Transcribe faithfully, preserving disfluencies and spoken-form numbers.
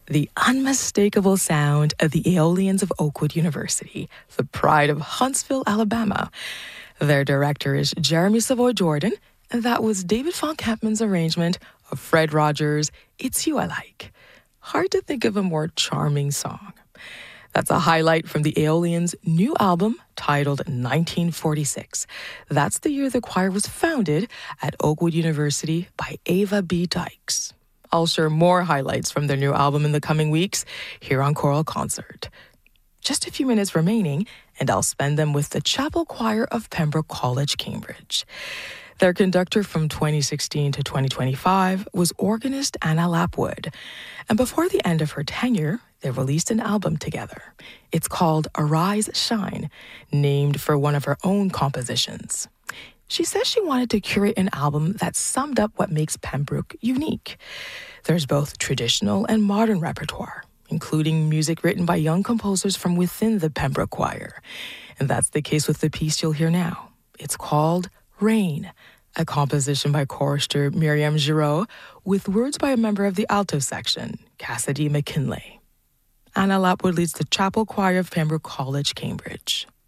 The unmistakable sound of the Aeolians of Oakwood University, the pride of Huntsville, Alabama. Their director is Jeremy Savoy Jordan, and that was David Von Kempman's arrangement of Fred Rogers' It's You I Like. Hard to think of a more charming song. That's a highlight from the Aeolians' new album titled nineteen forty-six. That's the year the choir was founded at Oakwood University by Ava B. Dykes. I'll share more highlights from their new album in the coming weeks here on Choral Concert. Just a few minutes remaining, and I'll spend them with the Chapel Choir of Pembroke College, Cambridge. Their conductor from twenty sixteen to twenty twenty-five was organist Anna Lapwood. And before the end of her tenure, they released an album together. It's called Arise Shine, named for one of her own compositions. She says she wanted to curate an album that summed up what makes Pembroke unique. There's both traditional and modern repertoire, including music written by young composers from within the Pembroke Choir. And that's the case with the piece you'll hear now. It's called Rain, a composition by chorister Miriam Giraud, with words by a member of the alto section, Cassidy McKinley. Anna Lapwood leads the Chapel Choir of Pembroke College, Cambridge.